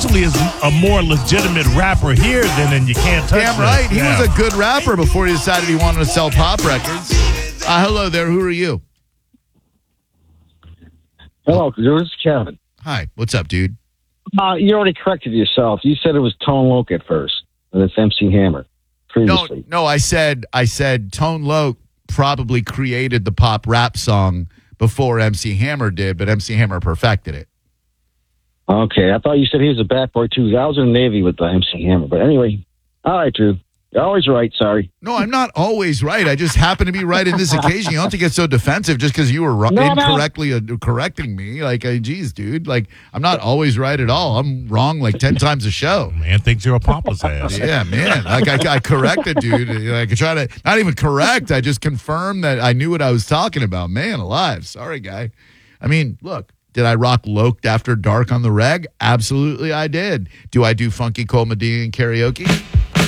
actually is a more legitimate rapper here than in You Can't Touch Damn This. right. He Yeah. was a good rapper before he decided he wanted to sell pop records. Hello there. Who are you? Hello, this is Kevin. Hi. What's up, dude? You already corrected yourself. You said it was Tone Loc at first, and it's MC Hammer previously. No, I said Tone Loc probably created the pop rap song before MC Hammer did, but MC Hammer perfected it. Okay, I thought you said he was a bad boy too. I was in the Navy with the MC Hammer, but anyway, all right, Drew. You're always right. Sorry. No, I'm not always right. I just happen to be right in this occasion. You don't have to get so defensive just because you were incorrectly correcting me. Like, geez, dude. Like, I'm not always right at all. I'm wrong like 10 times a show. Man thinks you're a pompous ass. Yeah, man. Like, I corrected, dude. Like, I try to not even correct. I just confirmed that I knew what I was talking about. Man alive. Sorry, guy. I mean, look. Did I rock Loked After Dark on the reg? Absolutely, I did. Do I do Funky Cold Medina karaoke?